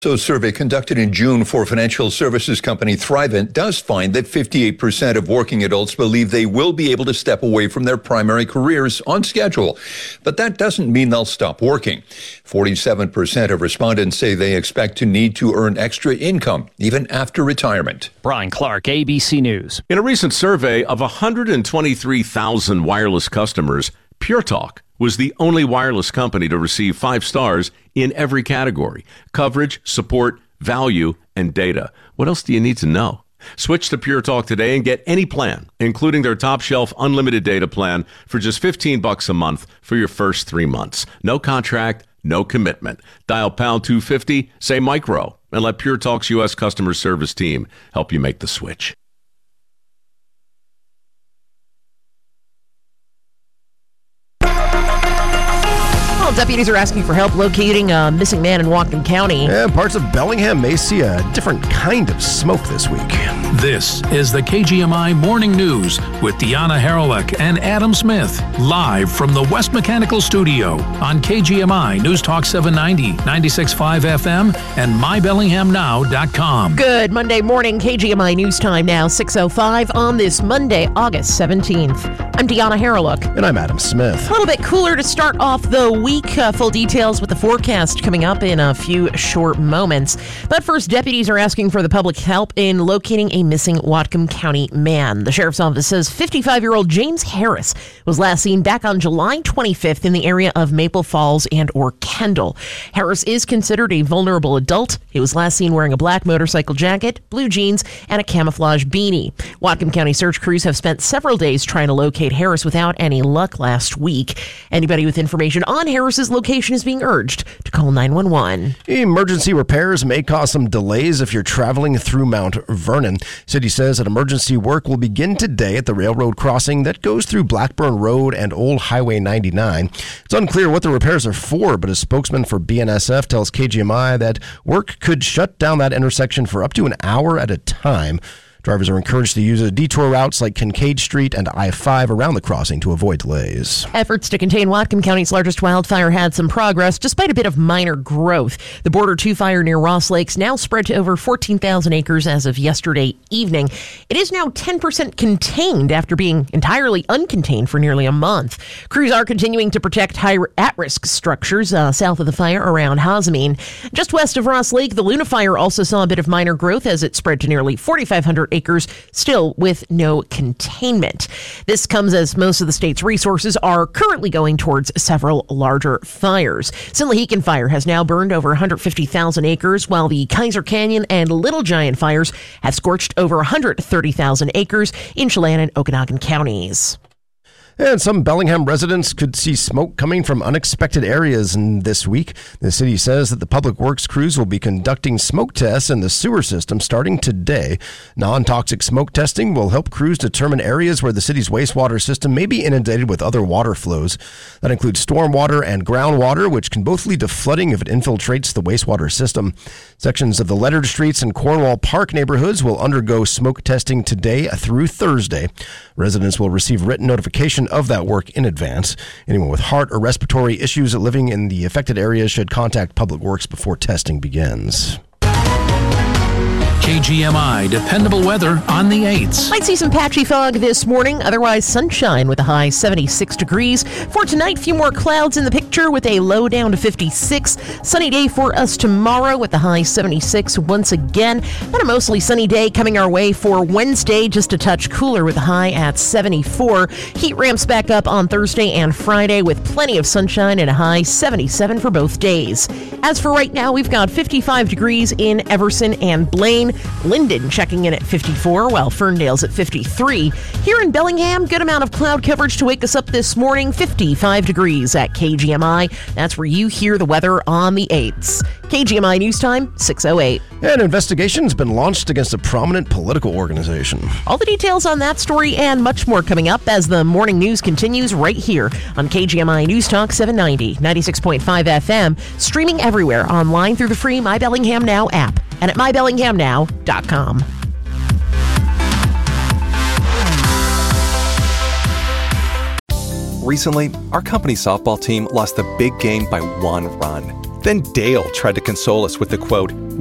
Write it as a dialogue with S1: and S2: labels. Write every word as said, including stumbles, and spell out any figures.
S1: So a survey conducted in June for financial services company Thrivent does find that fifty-eight percent of working adults believe they will be able to step away from their primary careers on schedule. But that doesn't mean they'll stop working. forty-seven percent of respondents say they expect to need to earn extra income even after retirement.
S2: Brian Clark, A B C News.
S3: In a recent survey of one hundred twenty-three thousand wireless customers, Pure Talk was the only wireless company to receive five stars in every category: coverage, support, value, and data. What else do you need to know? Switch to Pure Talk today and get any plan, including their top shelf unlimited data plan, for just fifteen bucks a month for your first three months. No contract, no commitment. Dial pound two fifty, say micro, and let Pure Talk's U S customer service team help you make the switch.
S4: Deputies are asking for help locating a missing man in Whatcom County.
S5: And parts of Bellingham may see a different kind of smoke this week.
S6: This is the K G M I Morning News with Deanna Haralick and Adam Smith, live from the West Mechanical Studio on K G M I News Talk seven ninety, ninety-six point five F M, and my bellingham now dot com.
S4: Good Monday morning, K G M I News Time now, six oh five on this Monday, August seventeenth. I'm Deanna Haralick.
S5: And I'm Adam Smith.
S4: A little bit cooler to start off the week. Uh, full details with the forecast coming up in a few short moments. But first, deputies are asking for the public's help in locating a missing Whatcom County man. The sheriff's office says fifty-five-year-old James Harris was last seen back on July twenty-fifth in the area of Maple Falls and or Kendall. Harris is considered a vulnerable adult. He was last seen wearing a black motorcycle jacket, blue jeans, and a camouflage beanie. Whatcom County search crews have spent several days trying to locate Harris without any luck last week. Anybody with information on Harris's location is being urged to call nine one one.
S5: Emergency repairs may cause some delays if you're traveling through Mount Vernon. City says that emergency work will begin today at the railroad crossing that goes through Blackburn Road and Old Highway ninety-nine. It's unclear what the repairs are for, but a spokesman for B N S F tells K G M I that work could shut down that intersection for up to an hour at a time. Drivers are encouraged to use detour routes like Kincaid Street and I five around the crossing to avoid delays.
S4: Efforts to contain Whatcom County's largest wildfire had some progress, despite a bit of minor growth. The Border two fire near Ross Lake's now spread to over fourteen thousand acres as of yesterday evening. It is now ten percent contained after being entirely uncontained for nearly a month. Crews are continuing to protect high at-risk structures uh, south of the fire around Hazameen. Just west of Ross Lake, the Luna fire also saw a bit of minor growth as it spread to nearly forty-five hundred acres, still with no containment. This comes as most of the state's resources are currently going towards several larger fires. Sinlahecan fire has now burned over one hundred fifty thousand acres, while the Kaiser Canyon and Little Giant fires have scorched over one hundred thirty thousand acres in Chelan and Okanagan counties.
S5: And some Bellingham residents could see smoke coming from unexpected areas in this week. The city says that the public works crews will be conducting smoke tests in the sewer system starting today. Non-toxic smoke testing will help crews determine areas where the city's wastewater system may be inundated with other water flows. That includes stormwater and groundwater, which can both lead to flooding if it infiltrates the wastewater system. Sections of the Leonard Streets and Cornwall Park neighborhoods will undergo smoke testing today through Thursday. Residents will receive written notification of that work in advance. Anyone with heart or respiratory issues living in the affected areas should contact Public Works before testing begins.
S6: K G M I dependable weather on the eights.
S4: Might see some patchy fog this morning, otherwise sunshine with a high seventy-six degrees. For tonight, few more clouds in the picture with a low down to fifty-six. Sunny day for us tomorrow with the high seventy-six once again. Then a mostly sunny day coming our way for Wednesday, just a touch cooler with a high at seventy-four. Heat ramps back up on Thursday and Friday with plenty of sunshine and a high seventy-seven for both days. As for right now, we've got fifty-five degrees in Everson and Blaine. Linden checking in at fifty-four, while Ferndale's at fifty-three. Here in Bellingham, good amount of cloud coverage to wake us up this morning. fifty-five degrees at K G M I. That's where you hear the weather on the eights. K G M I News Time, six oh eight.
S5: An investigation has been launched against a prominent political organization.
S4: All the details on that story and much more coming up as the morning news continues right here on K G M I News Talk seven ninety, ninety-six point five F M, streaming everywhere online through the free My Bellingham Now app and at my bellingham now dot com.
S7: Recently, our company softball team lost the big game by one run. Then Dale tried to console us with the quote,